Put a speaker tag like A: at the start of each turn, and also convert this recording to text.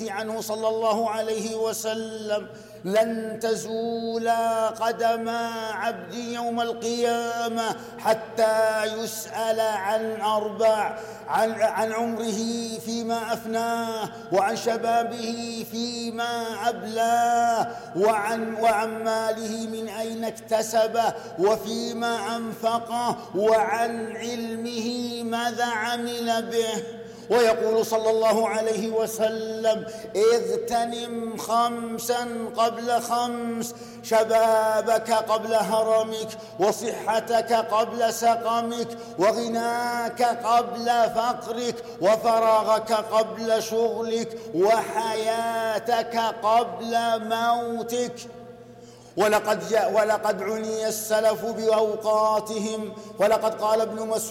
A: الحديث عنه صلى الله عليه وسلم: لن تزول قدم عبد يوم القيامة حتى يسأل عن أربع: عن عمره فيما أفناه، وعن شبابه فيما أبلاه، وعن ماله من أين اكتسبه وفيما أنفقه، وعن علمه ماذا عمل به. ويقول صلى الله عليه وسلم: اغتنم 5 قبل 5: شبابك قبل هرمك، وصحتك قبل سقمك، وغناك قبل فقرك، وفراغك قبل شغلك، وحياتك قبل موتك. ولقد عني السلف بأوقاتهم، ولقد قال ابن مسعود